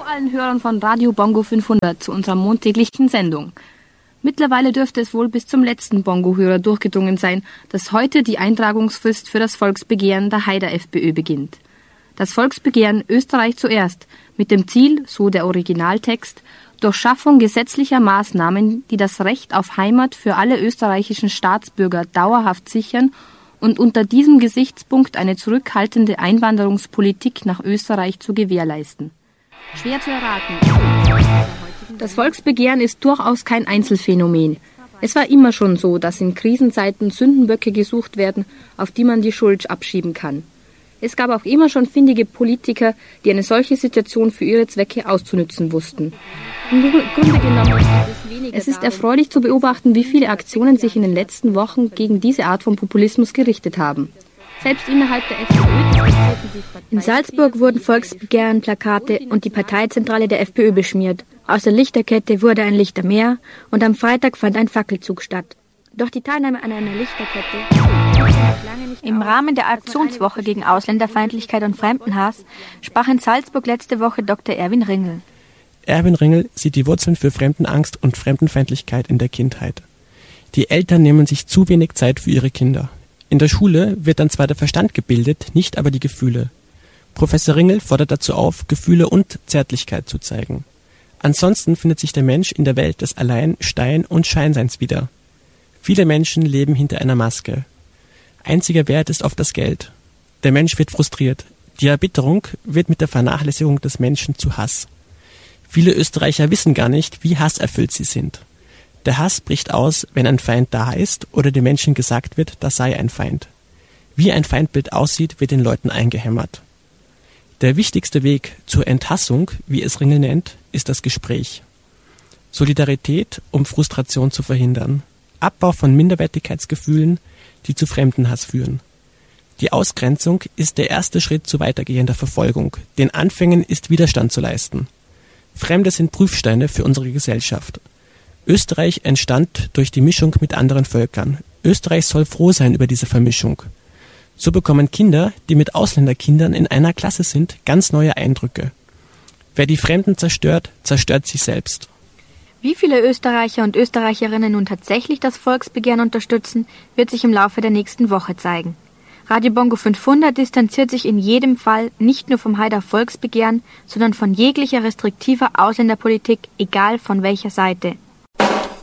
allen Hörern von Radio Bongo 500 zu unserer montäglichen Sendung. Mittlerweile dürfte es wohl bis zum letzten Bongo-Hörer durchgedrungen sein, dass heute die Eintragungsfrist für das Volksbegehren der Haider FPÖ beginnt. Das Volksbegehren Österreich zuerst mit dem Ziel, so der Originaltext, durch Schaffung gesetzlicher Maßnahmen, die das Recht auf Heimat für alle österreichischen Staatsbürger dauerhaft sichern und unter diesem Gesichtspunkt eine zurückhaltende Einwanderungspolitik nach Österreich zu gewährleisten. Schwer zu erraten. Das Volksbegehren ist durchaus kein Einzelfänomen. Es war immer schon so, dass in Krisenzeiten Sündenböcke gesucht werden, auf die man die Schuld abschieben kann. Es gab auch immer schon findige Politiker, die eine solche Situation für ihre Zwecke auszunützen wussten. Im Grunde genommen es ist erfreulich zu beobachten, wie viele Aktionen sich in den letzten Wochen gegen diese Art von Populismus gerichtet haben. Selbst innerhalb der FPÖ in Salzburg wurden Volksbegehren-Plakate und die Parteizentrale der FPÖ beschmiert. Aus der Lichterkette wurde ein Lichtermeer und am Freitag fand ein Fackelzug statt. Doch die Teilnahme an einer Lichterkette... Im Rahmen der Aktionswoche gegen Ausländerfeindlichkeit und Fremdenhass sprach in Salzburg letzte Woche Dr. Erwin Ringel. Erwin Ringel sieht die Wurzeln für Fremdenangst und Fremdenfeindlichkeit in der Kindheit. Die Eltern nehmen sich zu wenig Zeit für ihre Kinder. In der Schule wird dann zwar der Verstand gebildet, nicht aber die Gefühle. Professor Ringel fordert dazu auf, Gefühle und Zärtlichkeit zu zeigen. Ansonsten findet sich der Mensch in der Welt des Allein-, Stein- und Scheinseins wieder. Viele Menschen leben hinter einer Maske. Einziger Wert ist oft das Geld. Der Mensch wird frustriert. Die Erbitterung wird mit der Vernachlässigung des Menschen zu Hass. Viele Österreicher wissen gar nicht, wie hasserfüllt sie sind. Der Hass bricht aus, wenn ein Feind da ist oder den Menschen gesagt wird, da sei ein Feind. Wie ein Feindbild aussieht, wird den Leuten eingehämmert. Der wichtigste Weg zur Enthassung, wie es Ringel nennt, ist das Gespräch. Solidarität, um Frustration zu verhindern. Abbau von Minderwertigkeitsgefühlen, die zu Fremdenhass führen. Die Ausgrenzung ist der erste Schritt zu weitergehender Verfolgung. Den Anfängen ist Widerstand zu leisten. Fremde sind Prüfsteine für unsere Gesellschaft. Österreich entstand durch die Mischung mit anderen Völkern. Österreich soll froh sein über diese Vermischung. So bekommen Kinder, die mit Ausländerkindern in einer Klasse sind, ganz neue Eindrücke. Wer die Fremden zerstört, zerstört sich selbst. Wie viele Österreicher und Österreicherinnen nun tatsächlich das Volksbegehren unterstützen, wird sich im Laufe der nächsten Woche zeigen. Radio Bongo 500 distanziert sich in jedem Fall nicht nur vom Haider Volksbegehren, sondern von jeglicher restriktiver Ausländerpolitik, egal von welcher Seite.